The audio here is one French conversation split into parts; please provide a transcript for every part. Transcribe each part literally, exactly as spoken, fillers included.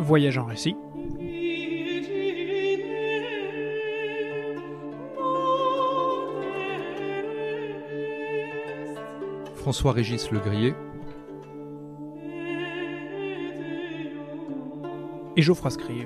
Voyage en récit. François-Régis Legrier. Et Geoffroy Scrive.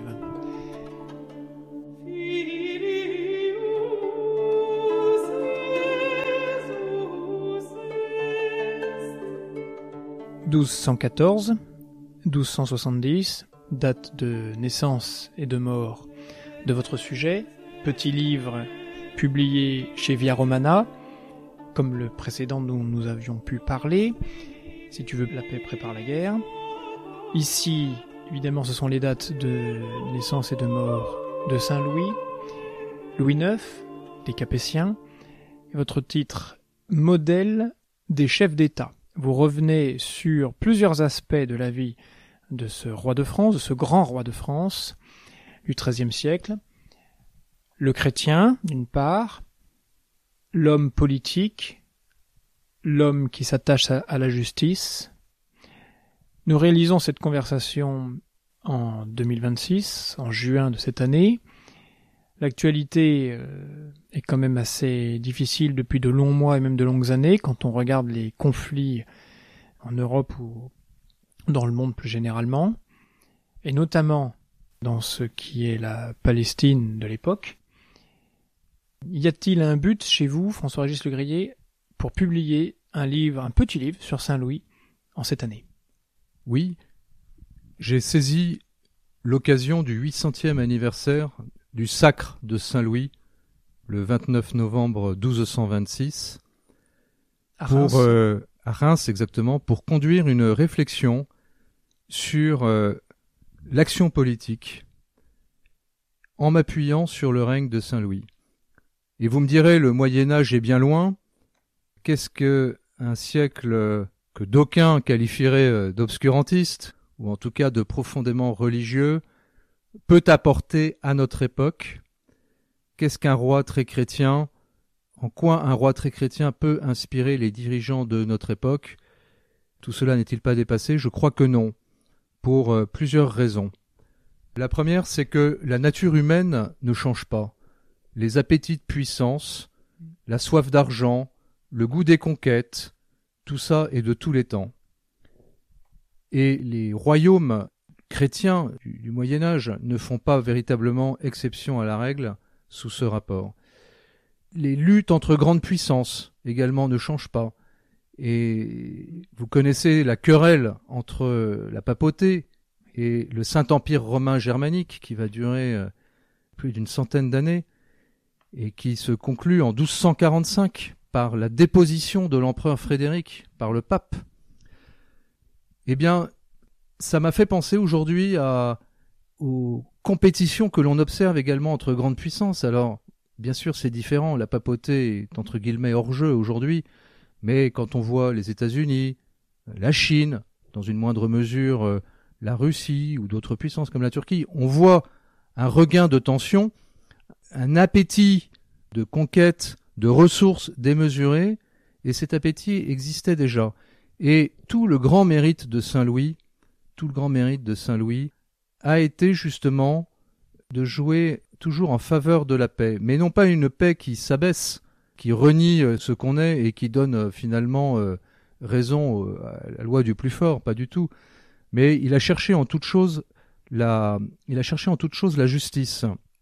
douze cent quatorze, douze cent soixante-dix, date de naissance et de mort de votre sujet, petit livre publié chez Via Romana, comme le précédent dont nous avions pu parler, Si tu veux la paix, prépare la guerre. Ici, évidemment, ce sont les dates de naissance et de mort de Saint Louis, Louis neuf, des Capétiens, et votre titre « Modèle des chefs d'État ». Vous revenez sur plusieurs aspects de la vie de ce roi de France, de ce grand roi de France du treizième siècle. Le chrétien, d'une part, l'homme politique, l'homme qui s'attache à la justice. Nous réalisons cette conversation en deux mille vingt-six, en juin de cette année. L'actualité euh, est quand même assez difficile depuis de longs mois et même de longues années quand on regarde les conflits en Europe ou dans le monde plus généralement, et notamment dans ce qui est la Palestine de l'époque. Y a-t-il un but chez vous, François-Régis Legrier, pour publier un livre, un petit livre sur Saint-Louis en cette année? Oui, j'ai saisi l'occasion du huit centième anniversaire du sacre de Saint-Louis, le vingt-neuf novembre douze cent vingt-six, à Reims. pour euh, à Reims exactement, pour conduire une réflexion sur euh, l'action politique en m'appuyant sur le règne de Saint-Louis. Et vous me direz, le Moyen-Âge est bien loin. Qu'est-ce que un siècle que d'aucuns qualifieraient d'obscurantiste, ou en tout cas de profondément religieux, peut apporter à notre époque? Qu'est-ce qu'un roi très chrétien? En quoi un roi très chrétien peut inspirer les dirigeants de notre époque? Tout cela n'est-il pas dépassé? Je crois que non, pour euh, plusieurs raisons. La première, c'est que la nature humaine ne change pas. Les appétits de puissance, la soif d'argent, le goût des conquêtes, tout ça est de tous les temps. Et les royaumes chrétiens du, du Moyen-Âge ne font pas véritablement exception à la règle sous ce rapport. Les luttes entre grandes puissances également ne changent pas. Et vous connaissez la querelle entre la papauté et le Saint-Empire romain germanique qui va durer plus d'une centaine d'années et qui se conclut en douze cent quarante-cinq par la déposition de l'empereur Frédéric par le pape. Eh bien, ça m'a fait penser aujourd'hui à, aux compétitions que l'on observe également entre grandes puissances. Alors, bien sûr, c'est différent. La papauté est entre guillemets hors jeu aujourd'hui. Mais quand on voit les États-Unis, la Chine, dans une moindre mesure euh, la Russie ou d'autres puissances comme la Turquie, on voit un regain de tension, un appétit de conquête, de ressources démesurées, et cet appétit existait déjà. Et tout le grand mérite de Saint-Louis, tout le grand mérite de Saint-Louis a été justement de jouer toujours en faveur de la paix, mais non pas une paix qui s'abaisse, qui renie ce qu'on est et qui donne finalement euh, raison à la loi du plus fort, pas du tout. Mais il a cherché en toute chose la, il a cherché en toute chose la justice.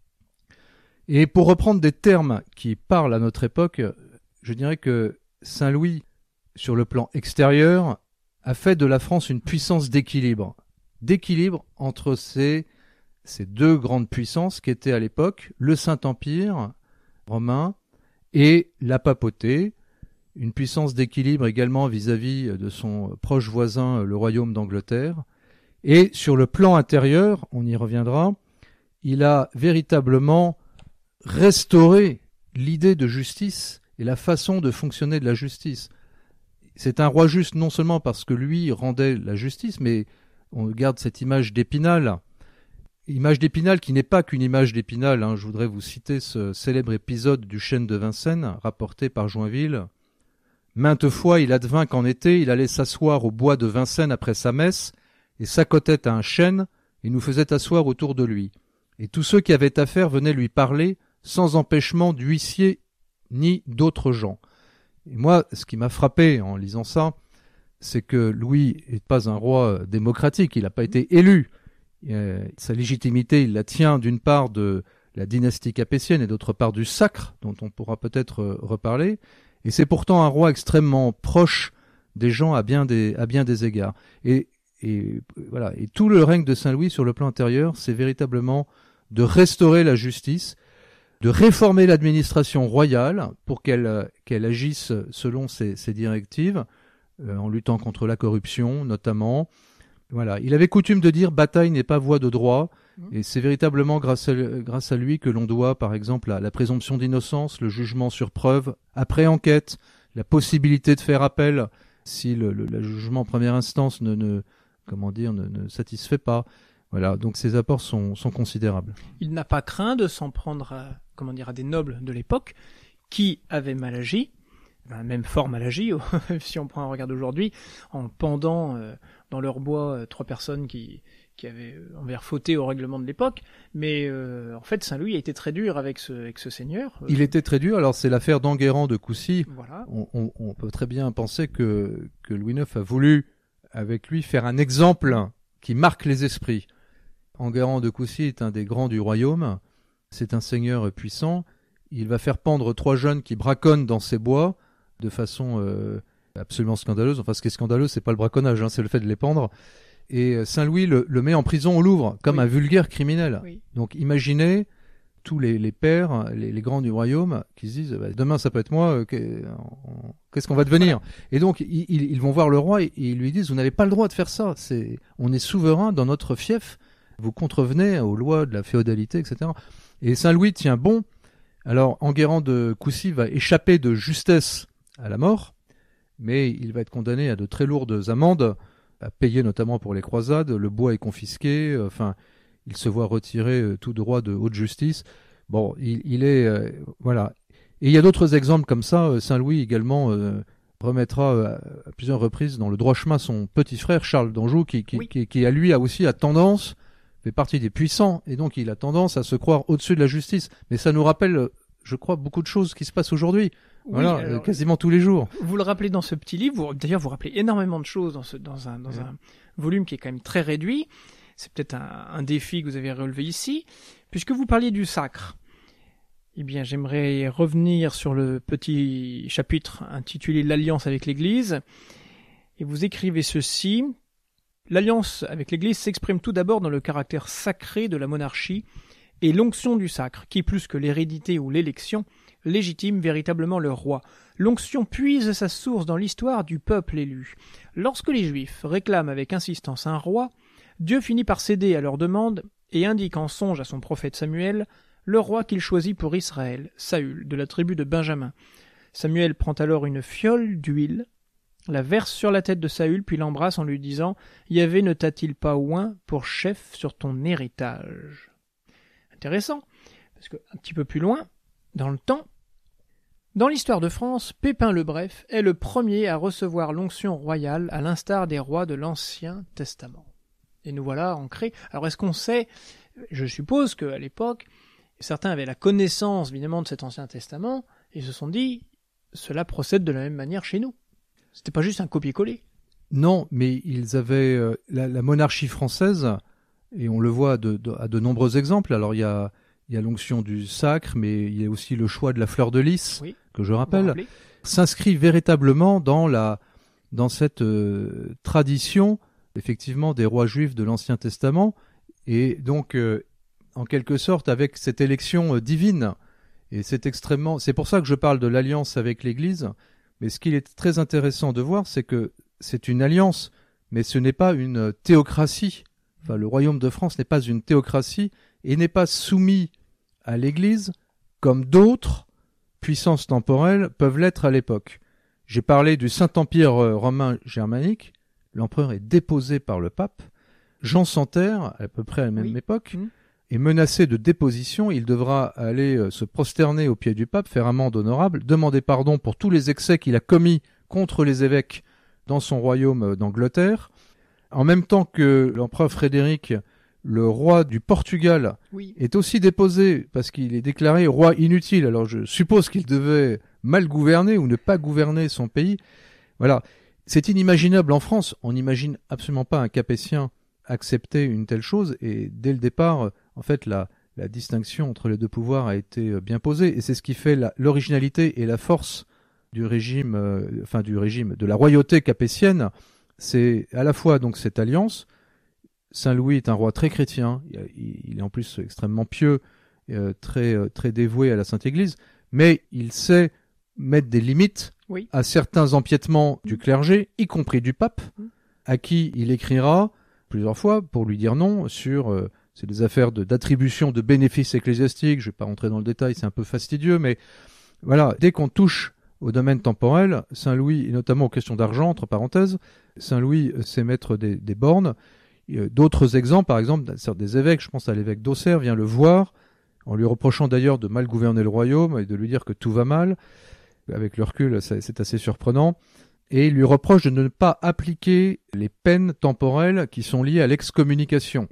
Et pour reprendre des termes qui parlent à notre époque, je dirais que Saint-Louis, sur le plan extérieur, a fait de la France une puissance d'équilibre. D'équilibre entre ces, ces deux grandes puissances qui étaient à l'époque le Saint-Empire romain et la papauté, une puissance d'équilibre également vis-à-vis de son proche voisin, le royaume d'Angleterre. Et sur le plan intérieur, on y reviendra, il a véritablement restauré l'idée de justice et la façon de fonctionner de la justice. C'est un roi juste non seulement parce que lui rendait la justice, mais on garde cette image d'Épinal, image d'Épinal qui n'est pas qu'une image d'Épinal. Hein. Je voudrais vous citer ce célèbre épisode du chêne de Vincennes, rapporté par Joinville. Maintes fois, il advint qu'en été, il allait s'asseoir au bois de Vincennes après sa messe, et s'accotait à un chêne, et nous faisait asseoir autour de lui. Et tous ceux qui avaient affaire venaient lui parler sans empêchement d'huissier ni d'autres gens. Et moi, ce qui m'a frappé en lisant ça, c'est que Louis n'est pas un roi démocratique, il n'a pas été élu. Euh, sa légitimité, il la tient d'une part de la dynastie capétienne et d'autre part du sacre, dont on pourra peut-être euh, reparler. Et c'est pourtant un roi extrêmement proche des gens à bien des, à bien des égards. Et, et, voilà. Et tout le règne de Saint-Louis sur le plan intérieur, c'est véritablement de restaurer la justice, de réformer l'administration royale pour qu'elle, qu'elle agisse selon ses, ses directives, euh, en luttant contre la corruption notamment. Voilà. Il avait coutume de dire « bataille n'est pas voie de droit ». Et c'est véritablement grâce à, grâce à lui que l'on doit, par exemple, la, la présomption d'innocence, le jugement sur preuve, après enquête, la possibilité de faire appel si le, le, le jugement en première instance ne, ne, comment dire, ne, ne satisfait pas. Voilà, donc ces apports sont, sont considérables. Il n'a pas craint de s'en prendre à, comment dire, à des nobles de l'époque qui avaient mal agi, même fort mal agi, si on prend un regard d'aujourd'hui, en pendant euh, dans leur bois euh, trois personnes qui... qui avait envers fauté au règlement de l'époque, mais euh, en fait Saint-Louis a été très dur avec ce, avec ce seigneur. Il était très dur, alors c'est l'affaire d'Enguerrand de Coucy. Voilà. On, on, on peut très bien penser que, que Louis neuf a voulu, avec lui, faire un exemple qui marque les esprits. Enguerrand de Coucy est un des grands du royaume, c'est un seigneur puissant, il va faire pendre trois jeunes qui braconnent dans ses bois, de façon euh, absolument scandaleuse. Enfin, ce qui est scandaleux, c'est pas le braconnage, hein, c'est le fait de les pendre. Et Saint-Louis le, le met en prison au Louvre, comme oui. un vulgaire criminel. Oui. Donc imaginez tous les, les pères, les, les grands du royaume, qui se disent bah, « demain ça peut être moi, qu'est-ce qu'on va devenir ?» Et donc ils, ils vont voir le roi et ils lui disent « vous n'avez pas le droit de faire ça, c'est, on est souverain dans notre fief, vous contrevenez aux lois de la féodalité, et cetera » Et Saint-Louis tient bon. Alors Enguerrand de Coucy va échapper de justesse à la mort, mais il va être condamné à de très lourdes amendes, à payer notamment pour les croisades, le bois est confisqué, enfin, il se voit retirer tout droit de haute justice. Bon, il, il est... Euh, voilà. Et il y a d'autres exemples comme ça. Saint-Louis également euh, remettra euh, à plusieurs reprises dans le droit chemin son petit frère, Charles d'Anjou, qui, qui, oui. qui, qui, à lui, a aussi a tendance, fait partie des puissants, et donc il a tendance à se croire au-dessus de la justice. Mais ça nous rappelle, je crois, beaucoup de choses qui se passent aujourd'hui. Oui, voilà, alors, quasiment tous les jours. Vous le rappelez dans ce petit livre, vous, d'ailleurs vous rappelez énormément de choses dans, ce, dans, un, dans oui. un volume qui est quand même très réduit. C'est peut-être un, un défi que vous avez relevé ici. Puisque vous parliez du sacre, eh bien j'aimerais revenir sur le petit chapitre intitulé « L'alliance avec l'Église ». Et vous écrivez ceci. « L'alliance avec l'Église s'exprime tout d'abord dans le caractère sacré de la monarchie et l'onction du sacre, qui plus que l'hérédité ou l'élection, légitime véritablement le roi. L'onction puise sa source dans l'histoire du peuple élu. Lorsque les Juifs réclament avec insistance un roi, Dieu finit par céder à leur demande et indique en songe à son prophète Samuel le roi qu'il choisit pour Israël, Saül, de la tribu de Benjamin. Samuel prend alors une fiole d'huile, la verse sur la tête de Saül, puis l'embrasse en lui disant « Yahvé ne t'a-t-il pas oint pour chef sur ton héritage ?» Intéressant, parce que un petit peu plus loin, dans le temps, dans l'histoire de France, Pépin le Bref est le premier à recevoir l'onction royale à l'instar des rois de l'Ancien Testament. Et nous voilà ancrés. Alors est-ce qu'on sait, je suppose qu'à l'époque, certains avaient la connaissance évidemment de cet Ancien Testament et se sont dit, cela procède de la même manière chez nous. C'était pas juste un copier-coller. Non, mais ils avaient euh, la, la monarchie française, et on le voit de, de, à de nombreux exemples. Alors il y a, il y a l'onction du sacre, mais il y a aussi le choix de la fleur de lys, oui, que je rappelle, s'inscrit véritablement dans, la, dans cette euh, tradition effectivement des rois juifs de l'Ancien Testament, et donc euh, en quelque sorte avec cette élection euh, divine. Et c'est extrêmement, c'est pour ça que je parle de l'alliance avec l'Église. Mais ce qu'il est très intéressant de voir, c'est que c'est une alliance, mais ce n'est pas une théocratie. Enfin, le royaume de France n'est pas une théocratie et n'est pas soumis à l'Église comme d'autres puissances temporelles peuvent l'être à l'époque. J'ai parlé du Saint-Empire romain germanique. L'empereur est déposé par le pape. Jean Santerre, à peu près à la même oui. époque, mmh. est menacé de déposition. Il devra aller se prosterner aux pieds du pape, faire amende honorable, demander pardon pour tous les excès qu'il a commis contre les évêques dans son royaume d'Angleterre. En même temps que l'empereur Frédéric le roi du Portugal oui. est aussi déposé parce qu'il est déclaré roi inutile. Alors je suppose qu'il devait mal gouverner ou ne pas gouverner son pays. Voilà. C'est inimaginable en France. On n'imagine absolument pas un Capétien accepter une telle chose. Et dès le départ, en fait, la, la distinction entre les deux pouvoirs a été bien posée. Et c'est ce qui fait la, l'originalité et la force du régime, euh, enfin du régime, de la royauté capétienne. C'est à la fois donc cette alliance. Saint-Louis est un roi très chrétien. Il est en plus extrêmement pieux, euh, très, euh, très dévoué à la Sainte Église. Mais il sait mettre des limites oui. à certains empiètements du clergé, y compris du pape, mmh. à qui il écrira plusieurs fois pour lui dire non sur euh, c'est des affaires de, d'attribution de bénéfices ecclésiastiques. Je ne vais pas rentrer dans le détail, c'est un peu fastidieux, mais voilà, dès qu'on touche au domaine temporel, Saint-Louis, et notamment aux questions d'argent, entre parenthèses, Saint-Louis sait mettre des, des bornes. D'autres exemples, par exemple, des évêques, je pense à l'évêque d'Auxerre, vient le voir, en lui reprochant d'ailleurs de mal gouverner le royaume et de lui dire que tout va mal. Avec le recul, c'est assez surprenant. Et il lui reproche de ne pas appliquer les peines temporelles qui sont liées à l'excommunication.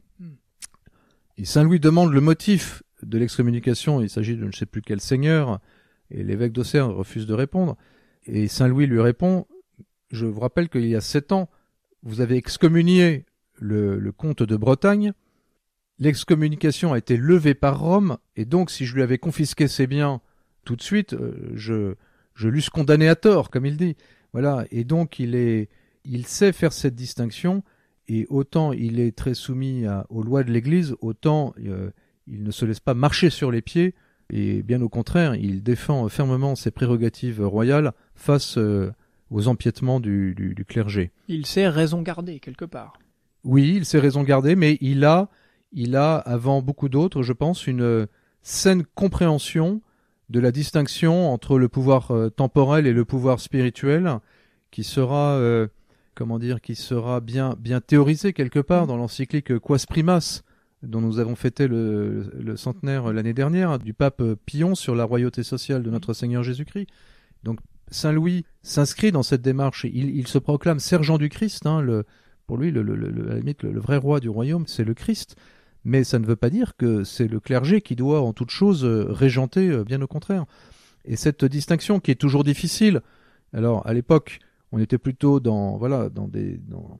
Et Saint-Louis demande le motif de l'excommunication. Il s'agit de je ne sais plus quel seigneur. Et l'évêque d'Auxerre refuse de répondre. Et Saint-Louis lui répond, je vous rappelle qu'il y a sept ans, vous avez excommunié le, le comte de Bretagne. L'excommunication a été levée par Rome. Et donc, si je lui avais confisqué ses biens tout de suite, je... Je l'eusse condamné à tort, comme il dit. Voilà. Et donc, il est, il sait faire cette distinction. Et autant il est très soumis à, aux lois de l'Église, autant euh, il ne se laisse pas marcher sur les pieds. Et bien au contraire, il défend fermement ses prérogatives royales face euh, aux empiètements du, du, du clergé. Il sait raison garder, quelque part. Oui, il sait raison garder, mais il a, il a, avant beaucoup d'autres, je pense, une saine compréhension de la distinction entre le pouvoir euh, temporel et le pouvoir spirituel, qui sera, euh, comment dire, qui sera bien, bien théorisé quelque part dans l'encyclique Quas Primas, dont nous avons fêté le, le centenaire l'année dernière, du pape Pion sur la royauté sociale de notre Seigneur Jésus-Christ. Donc Saint-Louis s'inscrit dans cette démarche. Il, il se proclame sergent du Christ. Hein, le, pour lui, le, le, le, à la limite, le, le vrai roi du royaume, c'est le Christ. Mais ça ne veut pas dire que c'est le clergé qui doit en toute chose régenter, bien au contraire. Et cette distinction qui est toujours difficile. Alors à l'époque, on était plutôt dans voilà dans des dans,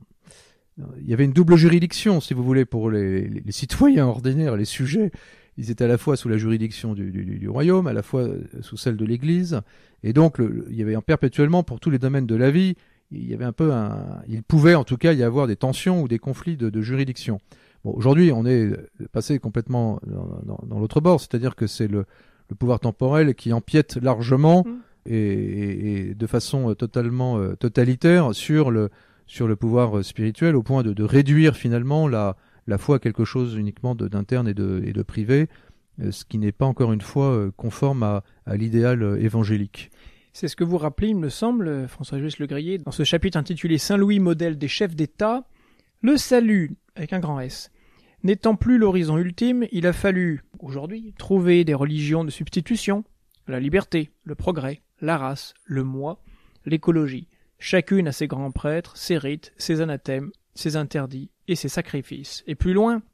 il y avait une double juridiction, si vous voulez, pour les, les, les citoyens ordinaires, les sujets. Ils étaient à la fois sous la juridiction du, du, du royaume, à la fois sous celle de l'Église. Et donc le, il y avait un perpétuellement pour tous les domaines de la vie. Il y avait un peu un, il pouvait en tout cas y avoir des tensions ou des conflits de, de juridiction. Bon, aujourd'hui, on est passé complètement dans, dans, dans l'autre bord, c'est-à-dire que c'est le, le pouvoir temporel qui empiète largement mmh. et, et, et de façon totalement euh, totalitaire sur le, sur le pouvoir spirituel, au point de, de réduire finalement la, la foi à quelque chose uniquement de, d'interne et de, et de privé, euh, ce qui n'est pas encore une fois euh, conforme à, à l'idéal euh, évangélique. C'est ce que vous rappelez, il me semble, François-Joël Le Grillet, dans ce chapitre intitulé « Saint-Louis, modèle des chefs d'État ». Le salut, avec un grand S, n'étant plus l'horizon ultime, il a fallu, aujourd'hui, trouver des religions de substitution, la liberté, le progrès, la race, le moi, l'écologie. Chacune a ses grands prêtres, ses rites, ses anathèmes, ses interdits et ses sacrifices. Et plus loin,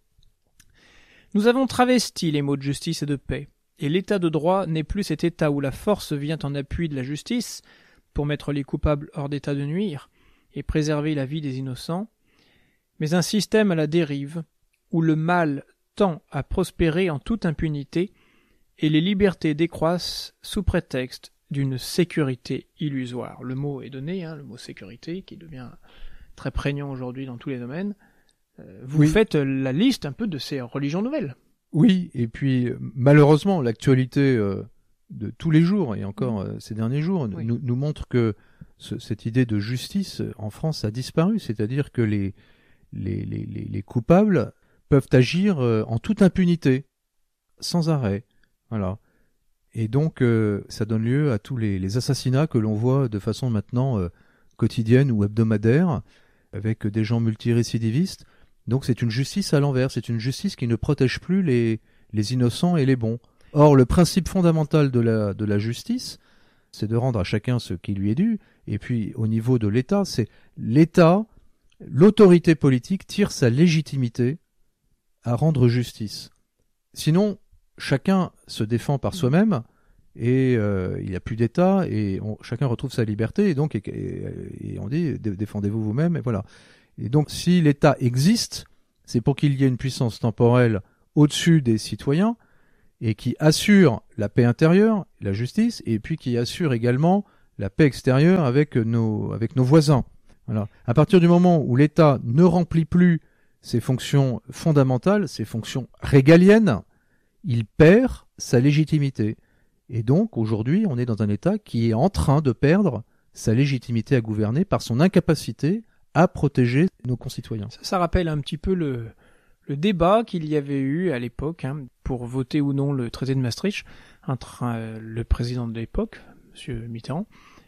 nous avons travesti les mots de justice et de paix, et l'état de droit n'est plus cet état où la force vient en appui de la justice pour mettre les coupables hors d'état de nuire et préserver la vie des innocents, mais un système à la dérive, où le mal tend à prospérer en toute impunité et les libertés décroissent sous prétexte d'une sécurité illusoire. Le mot est donné, hein, le mot sécurité, qui devient très prégnant aujourd'hui dans tous les domaines. Euh, vous oui. faites la liste un peu de ces religions nouvelles. Oui, et puis malheureusement, l'actualité euh, de tous les jours, et encore euh, ces derniers jours, oui. nous, nous montre que ce, cette idée de justice en France a disparu, c'est-à-dire que les Les, les, les coupables peuvent agir euh, en toute impunité, sans arrêt. Voilà. Et donc, euh, ça donne lieu à tous les, les assassinats que l'on voit de façon maintenant euh, quotidienne ou hebdomadaire, avec des gens multirécidivistes. Donc, c'est une justice à l'envers. C'est une justice qui ne protège plus les, les innocents et les bons. Or, le principe fondamental de la, de la justice, c'est de rendre à chacun ce qui lui est dû. Et puis, au niveau de l'État, c'est l'État... L'autorité politique tire sa légitimité à rendre justice. Sinon, chacun se défend par soi-même et euh, il n'y a plus d'État et on, chacun retrouve sa liberté et donc et, et, et on dit défendez-vous vous-même et voilà. Et donc si l'État existe, c'est pour qu'il y ait une puissance temporelle au-dessus des citoyens et qui assure la paix intérieure, la justice, et puis qui assure également la paix extérieure avec nos, avec nos voisins. Voilà. À partir du moment où l'État ne remplit plus ses fonctions fondamentales, ses fonctions régaliennes, il perd sa légitimité. Et donc, aujourd'hui, on est dans un État qui est en train de perdre sa légitimité à gouverner par son incapacité à protéger nos concitoyens. Ça, ça rappelle un petit peu le, le débat qu'il y avait eu à l'époque hein, pour voter ou non le traité de Maastricht entre euh, le président de l'époque, M. Mitterrand,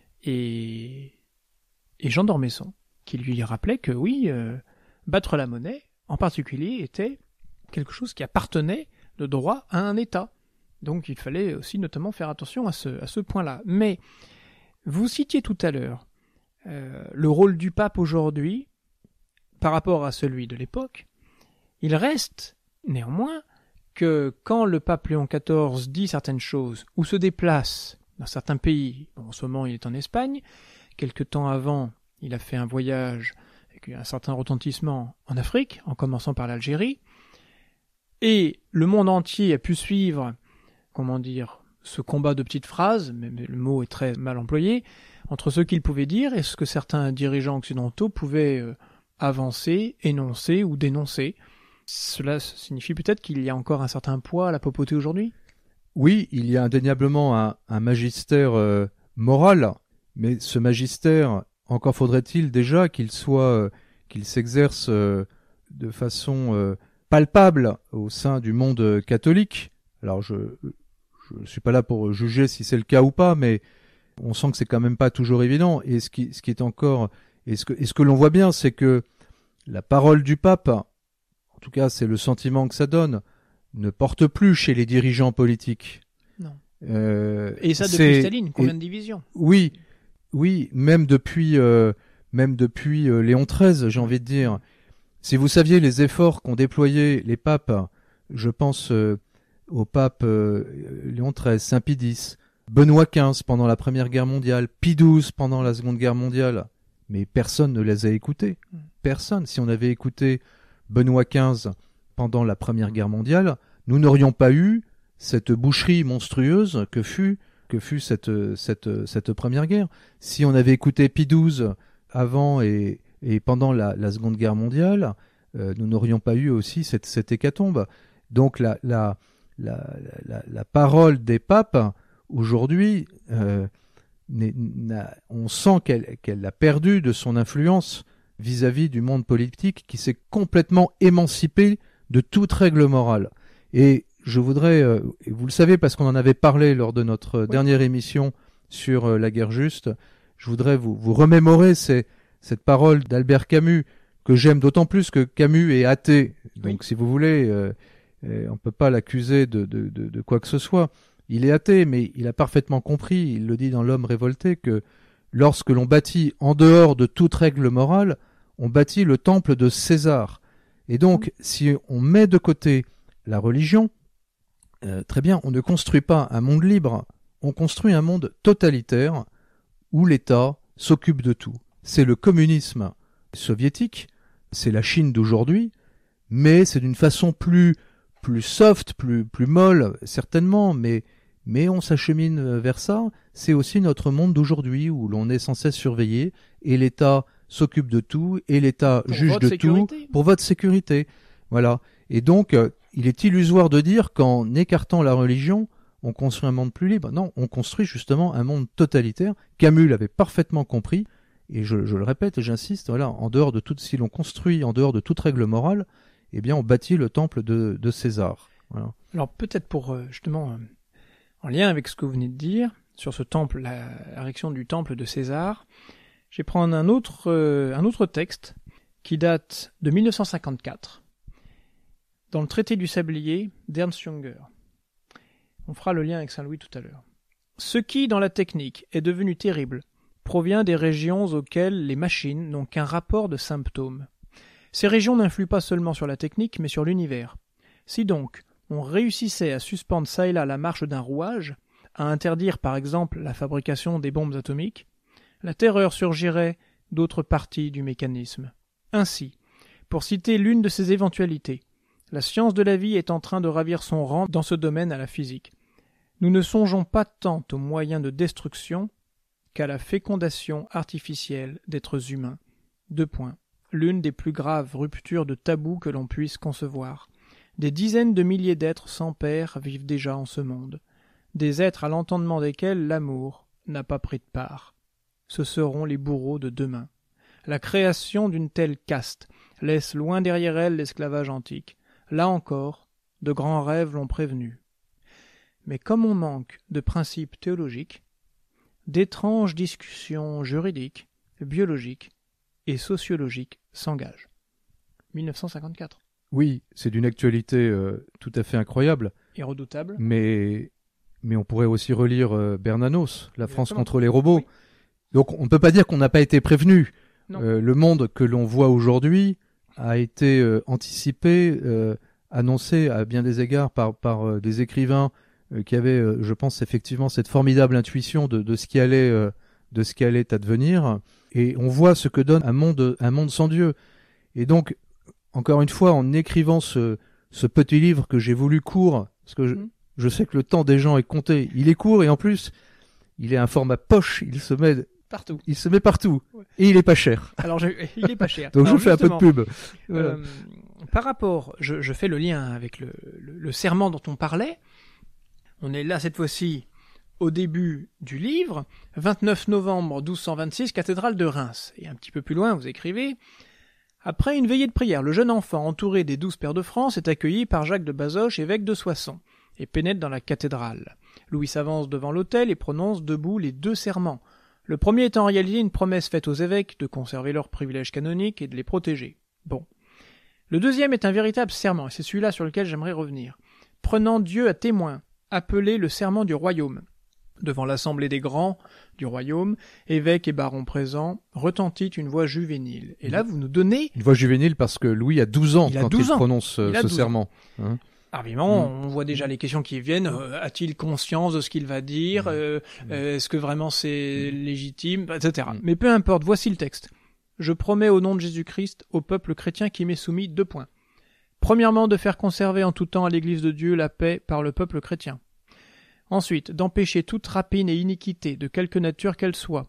et, et Jean d'Ormesson, qui lui rappelait que oui, euh, battre la monnaie, en particulier, était quelque chose qui appartenait de droit à un État. Donc il fallait aussi notamment faire attention à ce, à ce point-là. Mais vous citiez tout à l'heure euh, le rôle du pape aujourd'hui par rapport à celui de l'époque. Il reste néanmoins que quand le pape Léon quatorze dit certaines choses ou se déplace dans certains pays, bon, en ce moment il est en Espagne, quelque temps avant il a fait un voyage avec un certain retentissement en Afrique, en commençant par l'Algérie, et le monde entier a pu suivre, comment dire, ce combat de petites phrases, mais le mot est très mal employé, entre ce qu'il pouvait dire et ce que certains dirigeants occidentaux pouvaient euh, avancer, énoncer ou dénoncer. Cela signifie peut-être qu'il y a encore un certain poids à la papauté aujourd'hui ? Oui, il y a indéniablement un, un magistère euh, moral, mais ce magistère, encore faudrait-il déjà qu'il soit, euh, qu'il s'exerce euh, de façon euh, palpable au sein du monde catholique. Alors je je suis pas là pour juger si c'est le cas ou pas, mais on sent que c'est quand même pas toujours évident. Et ce qui ce qui est encore et ce que et ce que l'on voit bien, c'est que la parole du pape, en tout cas c'est le sentiment que ça donne, ne porte plus chez les dirigeants politiques. Non. Euh, et ça depuis Staline, combien et, de divisions ? Oui, oui, même depuis euh, même depuis euh, Léon treize, j'ai envie de dire. Si vous saviez les efforts qu'ont déployés les papes, je pense euh, au pape euh, Léon treize, Saint Pie X, Benoît quinze pendant la Première Guerre mondiale, Pie douze pendant la Seconde Guerre mondiale, mais personne ne les a écoutés. Personne. Si on avait écouté Benoît quinze pendant la Première Guerre mondiale, nous n'aurions pas eu cette boucherie monstrueuse que fut que fut cette cette cette Première Guerre. Si on avait écouté Pie douze avant et et pendant la, la Seconde Guerre mondiale, euh, nous n'aurions pas eu aussi cette cette hécatombe. Donc la la la la, la parole des papes aujourd'hui, euh, on sent qu'elle qu'elle a perdu de son influence vis-à-vis du monde politique qui s'est complètement émancipé de toute règle morale. Et je voudrais, euh, et vous le savez parce qu'on en avait parlé lors de notre oui. dernière émission sur euh, la guerre juste, je voudrais vous, vous remémorer ces, cette parole d'Albert Camus que j'aime d'autant plus que Camus est athée. Donc oui. si vous voulez, euh, euh, on ne peut pas l'accuser de, de, de, de quoi que ce soit. Il est athée, mais il a parfaitement compris, il le dit dans L'Homme révolté, que lorsque l'on bâtit en dehors de toute règle morale, on bâtit le temple de César. Et donc, mmh. si on met de côté la religion, euh, très bien, on ne construit pas un monde libre, on construit un monde totalitaire où l'État s'occupe de tout. C'est le communisme soviétique, c'est la Chine d'aujourd'hui, mais c'est d'une façon plus plus soft, plus plus molle, certainement, mais mais on s'achemine vers ça. C'est aussi notre monde d'aujourd'hui où l'on est sans cesse surveillé et l'État s'occupe de tout et l'État pour juge de sécurité. tout pour votre sécurité. Voilà. Et donc, euh, il est illusoire de dire qu'en écartant la religion, on construit un monde plus libre. Non, on construit justement un monde totalitaire. Camus l'avait parfaitement compris. Et je, je le répète et j'insiste, voilà, en dehors de toute, si l'on construit en dehors de toute règle morale, eh bien, on bâtit le temple de, de César. Voilà. Alors peut-être pour euh, justement, euh, en lien avec ce que vous venez de dire sur ce temple, la érection du temple de César, je vais prendre un autre, euh, un autre texte qui date de mille neuf cent cinquante-quatre, dans le traité du sablier d'Ernst Junger. On fera le lien avec Saint Louis tout à l'heure. Ce qui, dans la technique, est devenu terrible, provient des régions auxquelles les machines n'ont qu'un rapport de symptômes. Ces régions n'influent pas seulement sur la technique, mais sur l'univers. Si donc on réussissait à suspendre çà et là la marche d'un rouage, à interdire par exemple la fabrication des bombes atomiques, la terreur surgirait d'autres parties du mécanisme. Ainsi, pour citer l'une de ces éventualités, la science de la vie est en train de ravir son rang dans ce domaine à la physique. Nous ne songeons pas tant aux moyens de destruction qu'à la fécondation artificielle d'êtres humains. Deux points. L'une des plus graves ruptures de tabou que l'on puisse concevoir. Des dizaines de milliers d'êtres sans père vivent déjà en ce monde. Des êtres à l'entendement desquels l'amour n'a pas pris de part. Ce seront les bourreaux de demain. La création d'une telle caste laisse loin derrière elle l'esclavage antique. Là encore, de grands rêves l'ont prévenu. Mais comme on manque de principes théologiques, d'étranges discussions juridiques, biologiques et sociologiques s'engagent. mille neuf cent cinquante-quatre. Oui, c'est d'une actualité euh, tout à fait incroyable. Et redoutable. Mais, mais on pourrait aussi relire euh, Bernanos, La France Exactement. contre les robots. Oui. Donc on ne peut pas dire qu'on n'a pas été prévenu. Non. Euh, le monde que l'on voit aujourd'hui a été euh, anticipé, euh, annoncé à bien des égards par, par euh, des écrivains euh, qui avaient, euh, je pense, effectivement cette formidable intuition de, de ce qui allait, euh, de ce qui allait advenir. Et on voit ce que donne un monde, un monde sans Dieu. Et donc, encore une fois, en écrivant ce, ce petit livre que j'ai voulu court, parce que je, Mmh. je sais que le temps des gens est compté, il est court et en plus, il est un format poche, il se met, Partout. il se met partout. Ouais. Et il est pas cher. Alors, je, il est pas cher. Donc Alors, je fais un peu de justement, pub. Voilà. Euh, par rapport, je, je fais le lien avec le, le, le serment dont on parlait. On est là cette fois-ci au début du livre, vingt-neuf novembre douze cent vingt-six, cathédrale de Reims. Et un petit peu plus loin, vous écrivez « Après une veillée de prière, le jeune enfant, entouré des douze pairs de France, est accueilli par Jacques de Bazoches, évêque de Soissons, et pénètre dans la cathédrale. Louis s'avance devant l'autel et prononce debout les deux serments. Le premier est en réalité une promesse faite aux évêques de conserver leurs privilèges canoniques et de les protéger. Bon. Le deuxième est un véritable serment, et c'est celui-là sur lequel j'aimerais revenir. Prenant Dieu à témoin, appelé le serment du royaume. Devant l'assemblée des grands du royaume, évêques et barons présents, retentit une voix juvénile. Et là, vous nous donnez... Une voix juvénile parce que Louis a douze ans Il a quand douze il ans. prononce euh, Il a ce douze serment. Hein. Ah, évidemment, Mm. on voit déjà les questions qui viennent. Euh, a-t-il conscience de ce qu'il va dire euh, euh, Est-ce que vraiment c'est légitime et cetera. Mm. Mais peu importe, voici le texte. Je promets au nom de Jésus-Christ au peuple chrétien qui m'est soumis deux points. Premièrement, de faire conserver en tout temps à l'Église de Dieu la paix par le peuple chrétien. Ensuite, d'empêcher toute rapine et iniquité, de quelque nature qu'elle soit.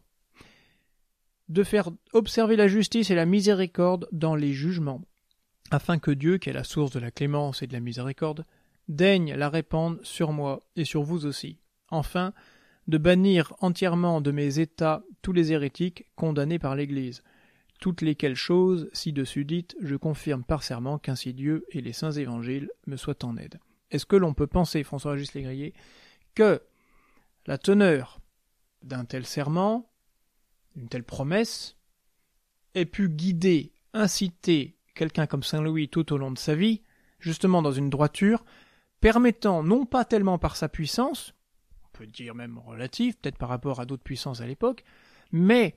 De faire observer la justice et la miséricorde dans les jugements, afin que Dieu, qui est la source de la clémence et de la miséricorde, daigne la répandre sur moi et sur vous aussi. Enfin, de bannir entièrement de mes états tous les hérétiques condamnés par l'Église. Toutes lesquelles choses, ci-dessus dites, je confirme par serment qu'ainsi Dieu et les saints évangiles me soient en aide. Est-ce que l'on peut penser, François-Régis Légrier, que la teneur d'un tel serment, d'une telle promesse, ait pu guider, inciter quelqu'un comme Saint Louis tout au long de sa vie, justement dans une droiture, permettant, non pas tellement par sa puissance, on peut dire même relative, peut-être par rapport à d'autres puissances à l'époque, mais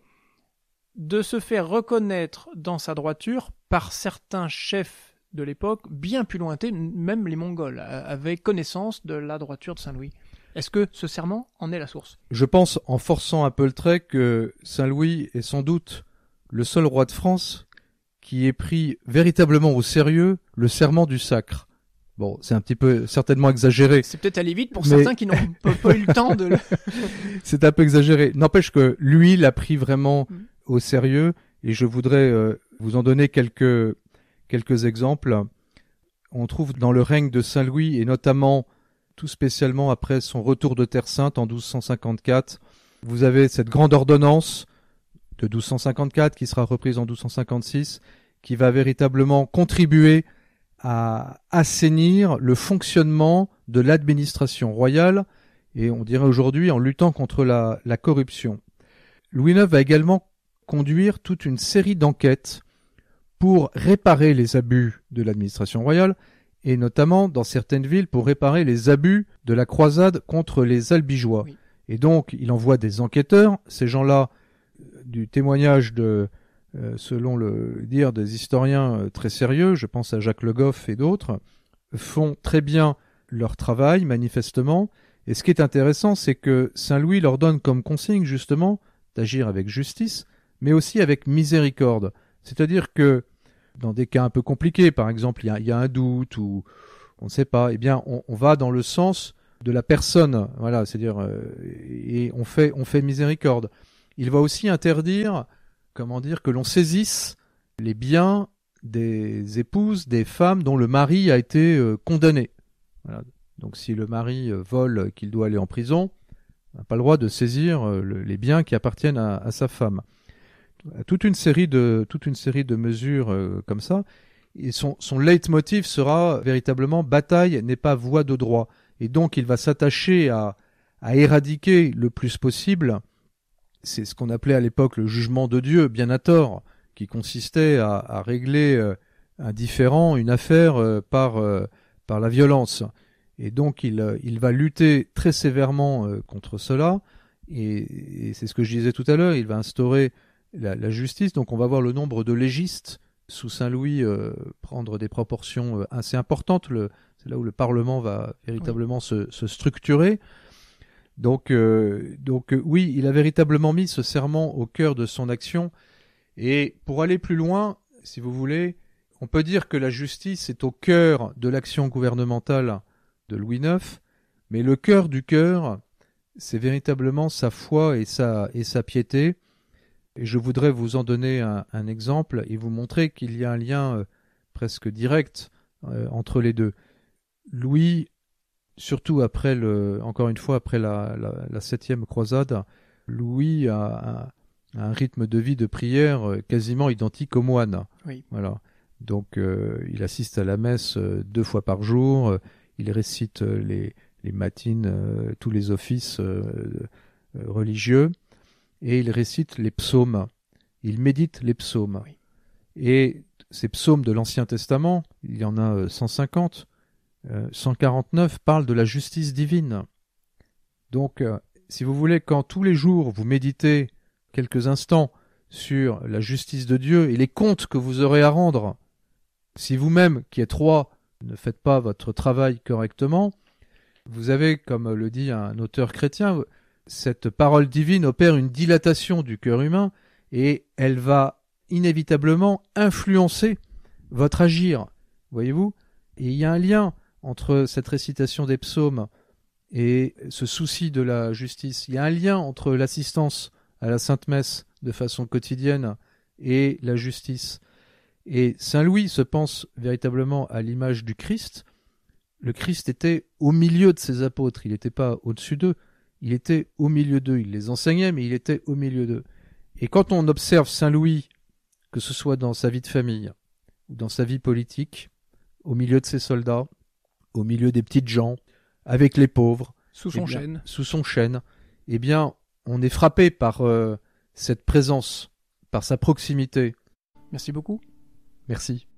de se faire reconnaître dans sa droiture par certains chefs de l'époque, bien plus lointains, même les Mongols, avaient connaissance de la droiture de Saint Louis. Est-ce que ce serment en est la source ? Je pense, en forçant un peu le trait, que Saint Louis est sans doute le seul roi de France qui ait pris véritablement au sérieux le serment du sacre. Bon, c'est un petit peu certainement exagéré. C'est peut-être aller vite pour Mais... certains qui n'ont pas, pas eu le temps de le... C'est un peu exagéré. N'empêche que lui l'a pris vraiment mm. au sérieux, et je voudrais euh, vous en donner quelques, quelques exemples. On trouve dans le règne de Saint Louis, et notamment tout spécialement après son retour de Terre Sainte en douze cent cinquante-quatre, vous avez cette grande ordonnance de douze cent cinquante-quatre qui sera reprise en douze cent cinquante-six, qui va véritablement contribuer à assainir le fonctionnement de l'administration royale, et on dirait aujourd'hui en luttant contre la, la corruption. Louis neuf va également conduire toute une série d'enquêtes pour réparer les abus de l'administration royale, et notamment dans certaines villes pour réparer les abus de la croisade contre les albigeois. Oui. Et donc il envoie des enquêteurs, ces gens-là, du témoignage de, euh, selon le dire des historiens euh, très sérieux, je pense à Jacques Le Goff et d'autres, font très bien leur travail, manifestement. Et ce qui est intéressant, c'est que Saint Louis leur donne comme consigne, justement, d'agir avec justice, mais aussi avec miséricorde. C'est-à-dire que, dans des cas un peu compliqués, par exemple, il y a, il y a un doute ou on ne sait pas, eh bien, on, on va dans le sens de la personne, voilà, c'est-à-dire, euh, et on fait, on fait miséricorde. Il va aussi interdire, comment dire, que l'on saisisse les biens des épouses, des femmes dont le mari a été euh, condamné. Voilà. Donc si le mari euh, vole, qu'il doit aller en prison, on n'a pas le droit de saisir euh, le, les biens qui appartiennent à, à sa femme. Toute une série de, toute une série de mesures euh, comme ça. Et son, son leitmotiv sera véritablement « bataille n'est pas voie de droit ». Et donc il va s'attacher à, à éradiquer le plus possible, c'est ce qu'on appelait à l'époque le jugement de Dieu, bien à tort, qui consistait à, à régler euh, un différend, une affaire euh, par, euh, par la violence. Et donc il, euh, il va lutter très sévèrement euh, contre cela, et, et c'est ce que je disais tout à l'heure, il va instaurer la, la justice. Donc on va voir le nombre de légistes sous Saint-Louis euh, prendre des proportions euh, assez importantes. Le, c'est là où le Parlement va véritablement oui. se, se structurer. Donc, euh, donc euh, oui, il a véritablement mis ce serment au cœur de son action. Et pour aller plus loin, si vous voulez, on peut dire que la justice est au cœur de l'action gouvernementale de Louis neuf, mais le cœur du cœur, c'est véritablement sa foi et sa, et sa piété. Et je voudrais vous en donner un, un exemple et vous montrer qu'il y a un lien euh, presque direct euh, entre les deux. Louis, surtout après le, encore une fois après la, la, la septième croisade, Louis a un, un rythme de vie de prière euh, quasiment identique aux moines. Oui. Voilà. Donc euh, il assiste à la messe euh, deux fois par jour, euh, il récite euh, les, les matines, euh, tous les offices euh, euh, religieux, et il récite les psaumes. Il médite les psaumes. Oui. Et ces psaumes de l'Ancien Testament, il y en a euh, cent cinquante, euh, cent quarante-neuf parlent de la justice divine. Donc, euh, si vous voulez, quand tous les jours vous méditez quelques instants sur la justice de Dieu et les comptes que vous aurez à rendre, si vous-même, qui êtes roi, ne faites pas votre travail correctement, vous avez, comme le dit un auteur chrétien, cette parole divine opère une dilatation du cœur humain et elle va inévitablement influencer votre agir, voyez-vous. Et il y a un lien entre cette récitation des psaumes et ce souci de la justice. Il y a un lien entre l'assistance à la Sainte Messe de façon quotidienne et la justice. Et Saint Louis se pense véritablement à l'image du Christ. Le Christ était au milieu de ses apôtres, il n'était pas au-dessus d'eux, il était au milieu d'eux, il les enseignait, mais il était au milieu d'eux. Et quand on observe Saint Louis, que ce soit dans sa vie de famille ou dans sa vie politique, au milieu de ses soldats, au milieu des petites gens, avec les pauvres, sous son eh bien, chêne, sous son chêne, eh bien, on est frappé par euh, cette présence, par sa proximité. Merci beaucoup. Merci.